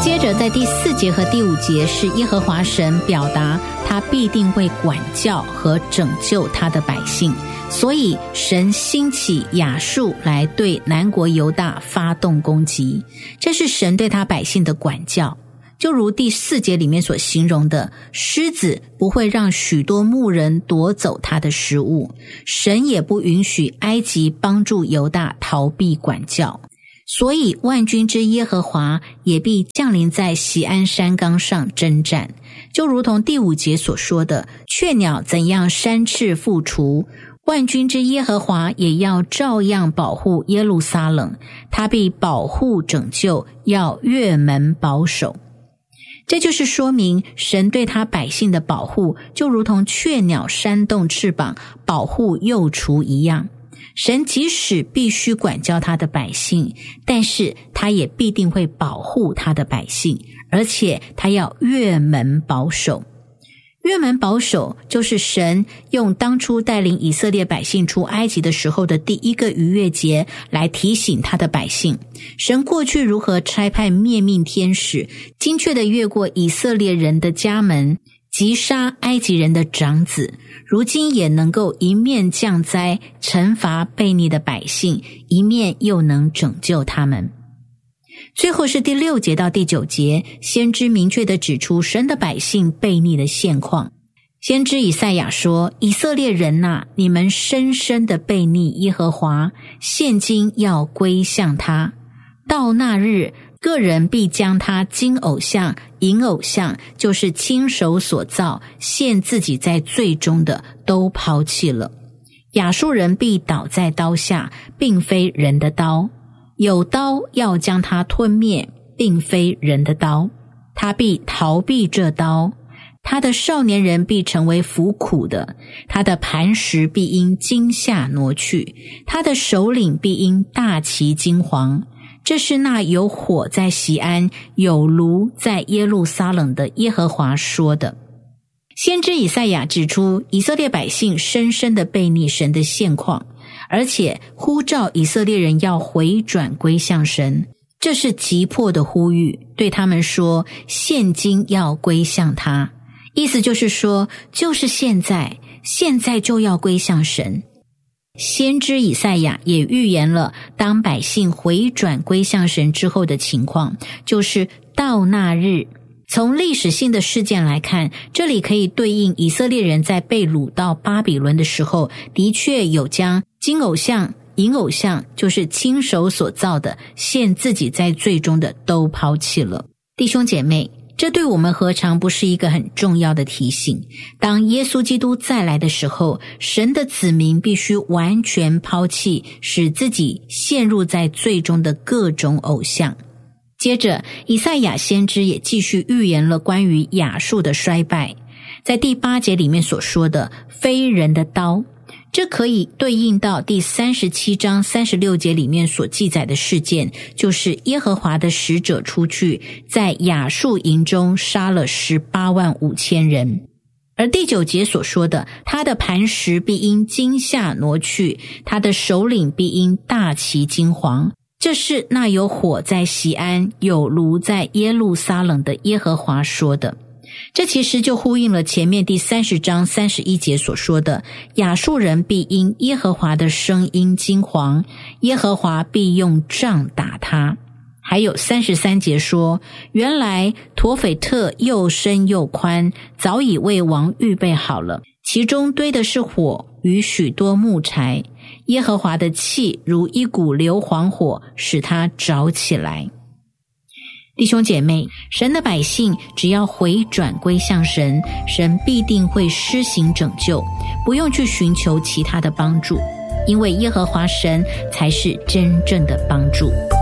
接着在第4节和第5节是耶和华神表达他必定会管教和拯救他的百姓，所以神兴起亚述来对南国犹大发动攻击，这是神对他百姓的管教。就如第4节里面所形容的，狮子不会让许多牧人夺走他的食物，神也不允许埃及帮助犹大逃避管教，所以万军之耶和华也必降临在锡安山冈上征战。就如同第5节所说的，雀鸟怎样扇翅复雏，万军之耶和华也要照样保护耶路撒冷，他必保护拯救，要越门保守。这就是说明神对他百姓的保护，就如同雀鸟扇动翅膀保护幼雏一样。神即使必须管教他的百姓，但是他也必定会保护他的百姓，而且他要越门保守。越门保守就是神用当初带领以色列百姓出埃及的时候的第一个逾越节来提醒他的百姓，神过去如何差派灭命天使精确地越过以色列人的家门，击杀埃及人的长子，如今也能够一面降灾惩罚悖逆的百姓，一面又能拯救他们。最后是第6节到第9节，先知明确地指出神的百姓悖逆的现况。先知以赛亚说，以色列人啊，你们深深地悖逆耶和华，现今要归向他。到那日，个人必将他金偶像、银偶像，就是亲手所造陷自己在罪中的，都抛弃了。亚述人必倒在刀下，并非人的刀，有刀要将他吞灭，并非人的刀，他必逃避这刀。他的少年人必成为服苦的，他的磐石必因惊吓挪去，他的首领必因大旗惊惶。这是那有火在锡安，有炉在耶路撒冷的耶和华说的。先知以赛亚指出以色列百姓深深地悖逆神的现况，而且呼召以色列人要回转归向神，这是急迫的呼吁，对他们说现今要归向他，意思就是说就是现在就要归向神。先知以赛亚也预言了当百姓回转归向神之后的情况，就是到那日。从历史性的事件来看，这里可以对应以色列人在被掳到巴比伦的时候，的确有将金偶像、银偶像，就是亲手所造的陷自己在罪中的都抛弃了。弟兄姐妹，这对我们何尝不是一个很重要的提醒？当耶稣基督再来的时候，神的子民必须完全抛弃使自己陷入在罪中的各种偶像。接着以赛亚先知也继续预言了关于亚述的衰败，在第8节里面所说的非人的刀，这可以对应到第37章36节里面所记载的事件，就是耶和华的使者出去，在亚述营中杀了185000人。而第9节所说的，他的磐石必因惊吓挪去，他的首领必因大旗惊惶。这是那有火在锡安，有炉在耶路撒冷的耶和华说的。这其实就呼应了前面第30章31节所说的，亚述人必因耶和华的声音惊惶，耶和华必用杖打他。还有33节说，原来陀斐特又深又宽，早已为王预备好了，其中堆的是火与许多木柴，耶和华的气如一股硫磺火，使它着起来。弟兄姐妹，神的百姓只要回转归向神，神必定会施行拯救，不用去寻求其他的帮助，因为耶和华神才是真正的帮助。